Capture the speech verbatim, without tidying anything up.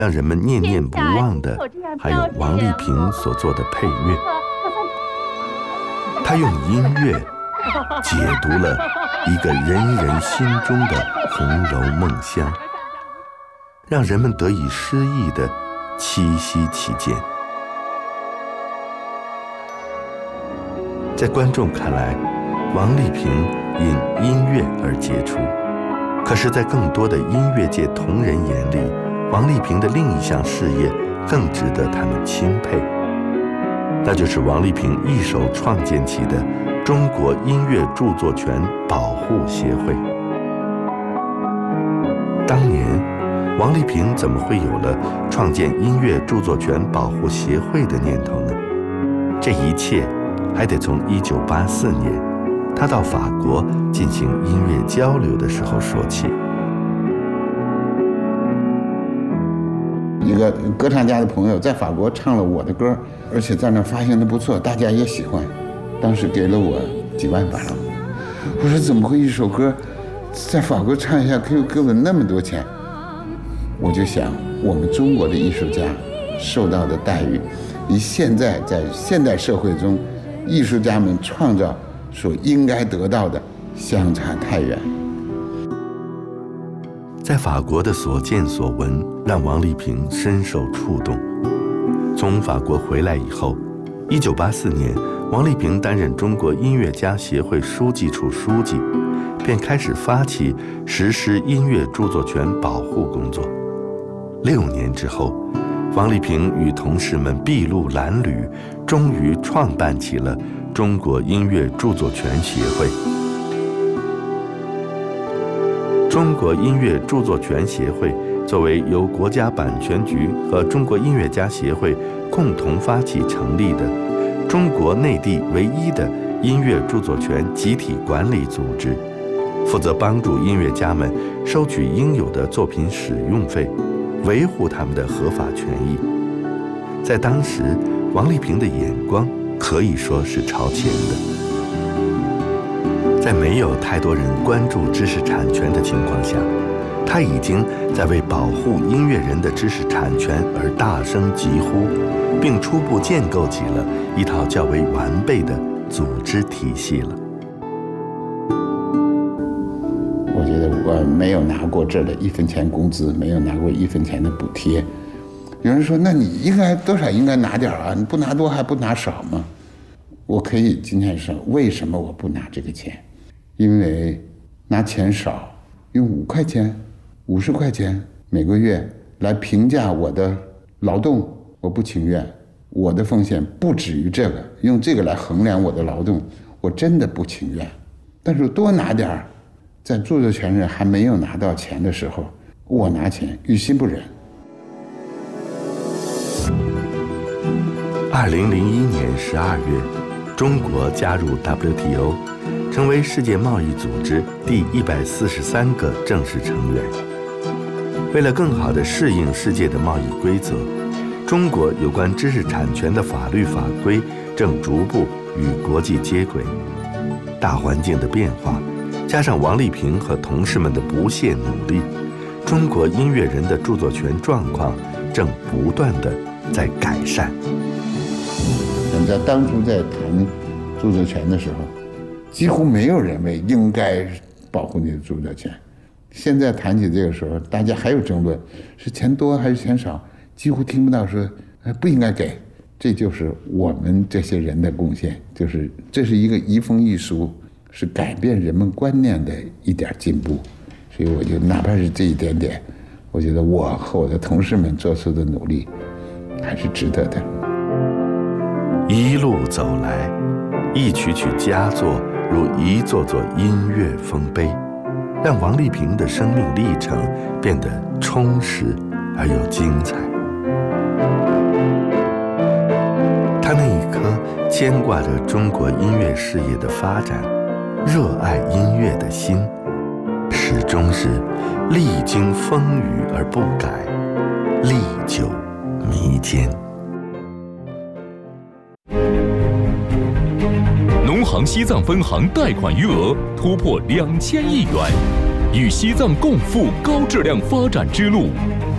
让人们念念不忘的还有王丽萍所做的配乐。她用音乐解读了一个人人心中的红楼梦乡，让人们得以诗意的栖息其间。在观众看来，王丽萍因音乐而杰出，可是在更多的音乐界同仁眼里，王丽萍的另一项事业更值得他们钦佩，那就是王丽萍一手创建起的中国音乐著作权保护协会。当年王丽萍怎么会有了创建音乐著作权保护协会的念头呢？这一切还得从一九八四年她到法国进行音乐交流的时候说起。 一个歌唱家的朋友在法国唱了我的歌，而且在那发现的不错，大家也喜欢，当时给了我几万法郎。我说怎么会一首歌在法国唱一下可以给我那么多钱？我就想我们中国的艺术家受到的待遇离现在在现代社会中艺术家们创造所应该得到的相差太远。 在法国的所见所闻让王丽萍深受触动。从法国回来以后，一九八四年，王丽萍担任中国音乐家协会书记处书记，便开始发起实施音乐著作权保护工作。六年之后，王丽萍与同事们筚路蓝缕，终于创办起了中国音乐著作权协会。中国音乐著作权协会作为由国家版权局和中国音乐家协会共同发起成立的中国内地唯一的音乐著作权集体管理组织，负责帮助音乐家们收取应有的作品使用费，维护他们的合法权益。在当时，王丽萍的眼光可以说是超前的。在没有太多人关注知识产权的情况下，他已经在为保护音乐人的知识产权而大声疾呼，并初步建构起了一套较为完备的组织体系了。 我觉得我没有拿过这儿的一分钱工资，没有拿过一分钱的补贴。有人说，那你应该多少应该拿点啊，你不拿多还不拿少吗？我可以今天说，为什么我不拿这个钱？因为拿钱少，用五块钱、五十块钱每个月来评价我的劳动，我不情愿。我的奉献不止于这个，用这个来衡量我的劳动，我真的不情愿。但是多拿点儿，在著作权人还没有拿到钱的时候，我拿钱于心不忍。 二零零一年十二月，中国加入 W T O， 成为世界贸易组织第一百四十三个正式成员。为了更好地适应世界的贸易规则，中国有关知识产权的法律法规正逐步与国际接轨。大环境的变化，加上王丽萍和同事们的不懈努力，中国音乐人的著作权状况正不断地在改善。 你知道当初在谈著作权的时候，几乎没有人为应该保护你的著作权。现在谈起这个时候，大家还有争论，是钱多还是钱少，几乎听不到说不应该给。这就是我们这些人的贡献，就是这是一个移风易俗，是改变人们观念的一点进步。所以我觉得哪怕是这一点点，我觉得我和我的同事们做出的努力还是值得的。 一路走来，一曲曲佳作如一座座音乐丰碑，让王丽萍的生命历程变得充实而又精彩。她那一颗牵挂着中国音乐事业的发展、热爱音乐的心，始终是历经风雨而不改，历久弥坚。 农行西藏分行贷款余额突破两千亿元，与西藏共赴高质量发展之路。